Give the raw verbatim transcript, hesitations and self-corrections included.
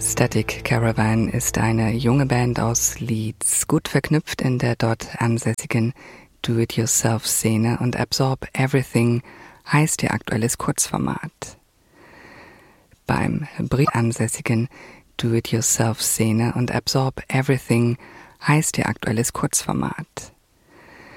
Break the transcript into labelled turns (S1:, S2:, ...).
S1: Static Caravan ist eine junge Band aus Leeds, gut verknüpft in der dort ansässigen Do-it-yourself-Szene, und Absorb Everything heißt ihr aktuelles Kurzformat. Beim Brit ansässigen Do-it-yourself-Szene und Absorb Everything heißt ihr aktuelles Kurzformat.